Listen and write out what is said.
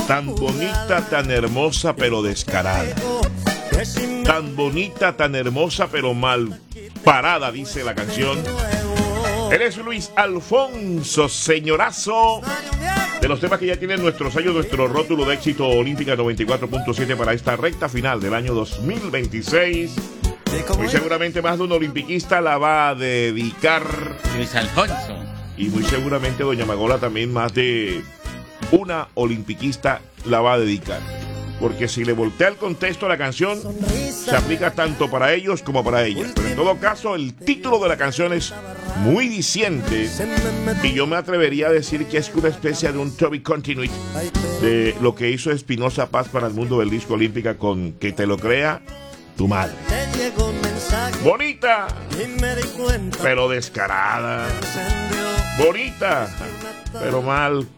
Tan bonita, tan hermosa, pero descarada. Tan bonita, tan hermosa, pero mal parada, dice la canción. Él es Luis Alfonso, señorazo. De los temas que ya tienen nuestro sello, nuestro rótulo de éxito olímpica 94.7 para esta recta final del año 2026. Muy seguramente más de un olimpiquista la va a dedicar. Luis Alfonso. Y muy seguramente doña Magola también más de una olimpiquista la va a dedicar. Porque si le voltea el contexto a la canción, se aplica tanto para ellos como para ellas. Pero en todo caso, el título de la canción es muy diciente. Y yo me atrevería a decir que es una especie de un Toby Continuity de lo que hizo Espinosa Paz para el mundo del disco olímpica con Que te lo crea tu madre. Bonita, pero descarada. Bonita, pero mal